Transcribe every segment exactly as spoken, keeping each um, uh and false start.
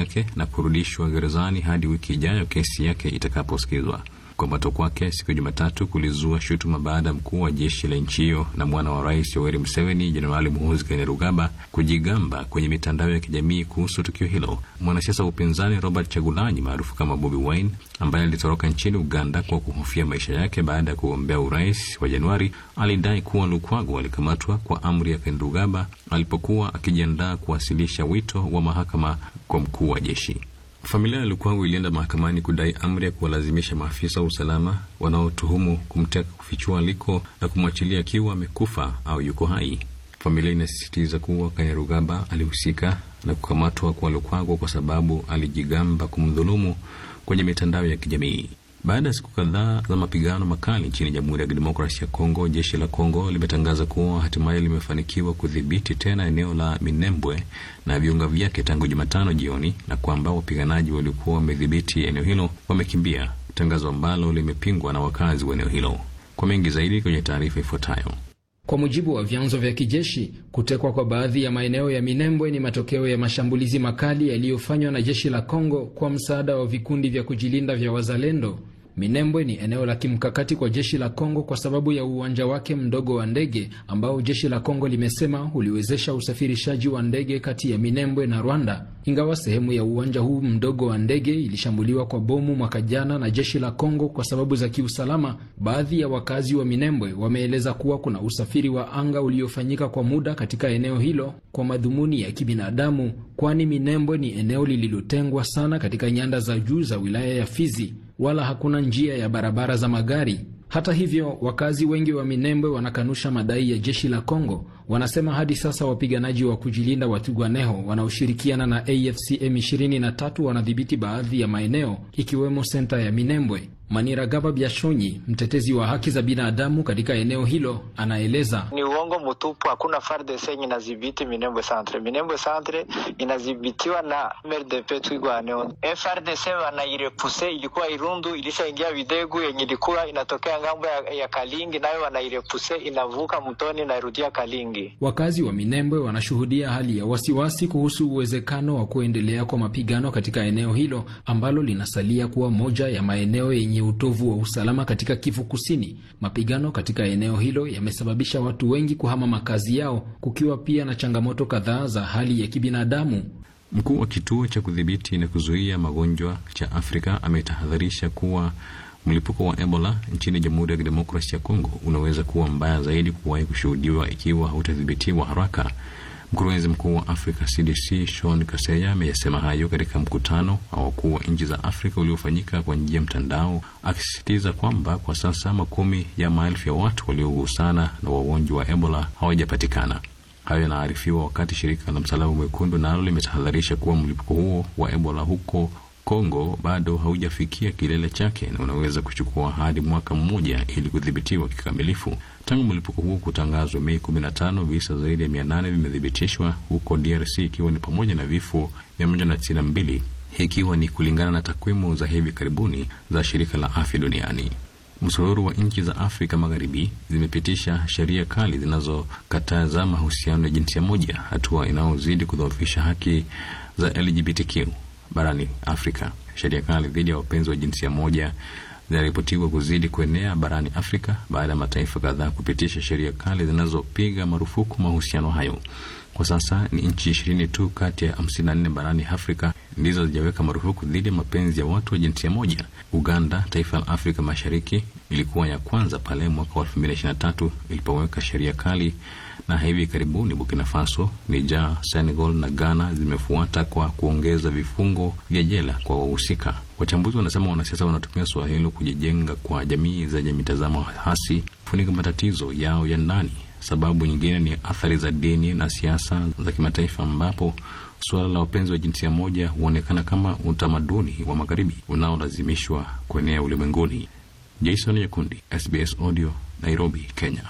yake na kurudishwa gerezani hadi wiki ijayo kesi yake itakaposikizwa. Kukamatwa kwake siku ya Jumatatu kulizua shutuma baada ya mkuu wa jeshi la nchi hiyo na mwana wa rais Yoweri Museveni, Jenerali Muhoozi Kainerugaba, kujigamba kwenye mitandao ya kijamii kuhusu tukio hilo. Mwanasiasa wa upinzani Robert Chagulanyi maarufu kama Bobi Wine, ambaye alitoroka nchini Uganda kwa kuhofia maisha yake baada ya kugombea urais wa Januari, alidai kuwa Lukwago alikamatwa kwa amri ya Kainerugaba alipokuwa akijiandaa kuwasilisha wito wa mahakama kwa mkuu wa jeshi. Familia ya Lukwago ilienda mahakamani kudai amri ya kuwalazimisha maafisa wa usalama wanaotuhumu kumteka kufichua aliko na kumwachilia akiwa amekufa au yuko hai. Familia inasisitiza kuwa Kainerugaba alihusika na kukamatwa kwa Lukwago kwa sababu alijigamba kumdhulumu kwenye mitandao ya kijamii. Baada ya siku kadhaa za mapigano makali nchini Jamhuri ya Kidemokrasia ya Kongo, jeshi la Kongo limetangaza kuwa hatimaye limefanikiwa kudhibiti tena eneo la Minembwe na viunga vyake tangu Jumatano jioni, na kwamba wapiganaji waliokuwa wamedhibiti eneo hilo wamekimbia, tangazo ambalo limepingwa na wakazi wa eneo hilo. Kwa mengi zaidi kwenye taarifa ifuatayo. Kwa mujibu wa vyanzo vya kijeshi, kutekwa kwa baadhi ya maeneo ya Minembwe ni matokeo ya mashambulizi makali yaliyofanywa na jeshi la Kongo kwa msaada wa vikundi vya kujilinda vya wazalendo. Minembwe ni eneo la kimkakati kwa jeshi la Kongo kwa sababu ya uwanja wake mdogo wa ndege ambao jeshi la Kongo limesema uliwezesha usafirishaji wa ndege kati ya Minembwe na Rwanda. Ingawa sehemu ya uwanja huu mdogo wa ndege ilishambuliwa kwa bomu mwaka jana na jeshi la Kongo kwa sababu za kiusalama, baadhi ya wakazi wa Minembwe wameeleza kuwa kuna usafiri wa anga uliofanyika kwa muda katika eneo hilo kwa madhumuni ya kibinadamu, kwani Minembwe ni eneo lililotengwa sana katika nyanda za juu za wilaya ya Fizi, wala hakuna njia ya barabara za magari. Hata hivyo, wakazi wengi wa Minembwe wanakanusha madai ya jeshi la Kongo. Wanasema hadi sasa wapiganaji wa kujilinda wa Twirwaneho wanaoshirikiana na A F C M ishirini na tatu wanadhibiti baadhi ya maeneo ikiwemo senta ya Minembwe. Maniragaba Byashonyi, mtetezi wa haki za binadamu katika eneo hilo, anaeleza: ni uongo mtupu, hakuna F A R D C inadhibiti Minembwe Centre. Minembwe Centre inadhibitiwa na M R D P Twirwaneho. F A R D C wanairepuse, ilikuwa Irundu, ilishaingia Videgu yenye ilikuwa inatokea ngambo ya, ya Kalingi, nayo wanairepuse, inavuka mtoni na irudia Kalingi. Wakazi wa Minembwe wanashuhudia hali ya wasiwasi kuhusu uwezekano wa kuendelea kwa mapigano katika eneo hilo ambalo linasalia kuwa moja ya maeneo yenye utovu wa usalama katika Kivu Kusini. Mapigano katika eneo hilo yamesababisha watu wengi kuhama makazi yao, kukiwa pia na changamoto kadhaa za hali ya kibinadamu. Mkuu wa kituo cha kudhibiti na kuzuia magonjwa cha Afrika ametahadharisha kuwa mlipuko wa Ebola nchini Jamhuri ya Kidemokrasia ya Kongo unaweza kuwa mbaya zaidi kuwahi kushuhudiwa ikiwa hautadhibitiwa haraka. Mkurugenzi mkuu wa Africa C D C Sean Kaseya amesema hayo katika mkutano wa wakuu wa nchi za Afrika uliofanyika kwa njia mtandao, akisisitiza kwamba kwa sasa makumi ya maelfu ya watu waliogusana na wagonjwa wa Ebola hawajapatikana. Hayo yanaarifiwa wakati shirika la Msalaba Mwekundu nalo limetahadharisha kuwa mlipuko huo wa Ebola huko Kongo bado haujafikia kilele chake na unaweza kuchukua hadi mwaka mmoja ili kudhibitiwa kikamilifu. Tangu mlipuko huo kutangazwa Mei kumi na tano, visa zaidi ya mia nane vimethibitishwa huko D R C, ikiwa ni pamoja na vifo mia moja na tisini na mbili, ikiwa ni kulingana na takwimu za hivi karibuni za shirika la afya duniani. Msururu wa nchi za Afrika Magharibi zimepitisha sheria kali zinazokataza mahusiano ya jinsia moja, hatua inayozidi kudhoofisha haki za L G B T Q barani Afrika. Sheria kali dhidi ya wapenzi wa jinsia moja zinaripotiwa kuzidi kuenea barani Afrika baada ya mataifa kadhaa kupitisha sheria kali zinazopiga marufuku mahusiano hayo. Kwa sasa ni nchi ishirini tu kati ya hamsini na nne barani Afrika ndizo zijaweka marufuku dhidi ya mapenzi ya watu wa jinsia moja. Uganda, taifa la Afrika Mashariki, ilikuwa ya kwanza pale mwaka wa elfu mbili ishirini na tatu ilipoweka sheria kali, na hivi karibuni Burkina Faso, Niger, Senegal na Ghana zimefuata kwa kuongeza vifungo vya jela kwa wahusika. Wachambuzi wanasema wanasiasa wanatumia suala hilo kujijenga kwa jamii zenye mitazamo hasi, kufunika matatizo yao ya ndani. Sababu nyingine ni athari za dini na siasa za kimataifa, ambapo suala la wapenzi wa jinsia moja huonekana kama utamaduni wa magharibi unaolazimishwa kuenea ulimwenguni. Jason Nyakundi, S B S Audio, Nairobi, Kenya.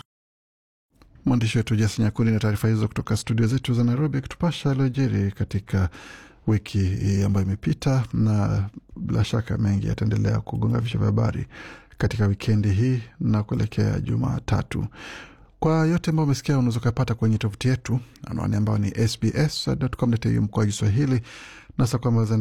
Mwandishi wetu Jason Nyakundi na taarifa hizo kutoka studio zetu za Nairobi, kutupasha yaliyojiri katika wiki hii ambayo imepita, na bila shaka mengi yataendelea kugonga vichwa vya habari katika wikendi hii na kuelekea Jumatatu. Kwa yote ambayo umesikia unaweza kupata kwenye tovuti yetu, anwani ambayo ni s b s dot com dot a u mkwaju Swahili, na sasa kwa